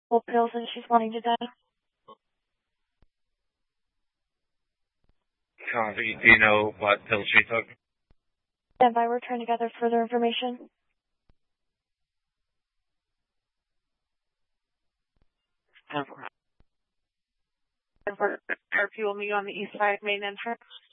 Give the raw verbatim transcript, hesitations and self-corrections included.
Full pills and she's wanting to die. Copy. Do you know what pills she took? Stand by, we're trying to gather further information. Our fuel meet on the east side main entrance.